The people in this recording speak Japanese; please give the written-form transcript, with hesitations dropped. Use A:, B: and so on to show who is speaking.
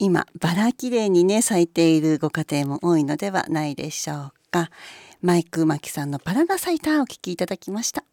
A: 今バラ綺麗にね咲いているご家庭も多いのではないでしょうか。マイクマキさんのバラが咲いたお聞きいただきました。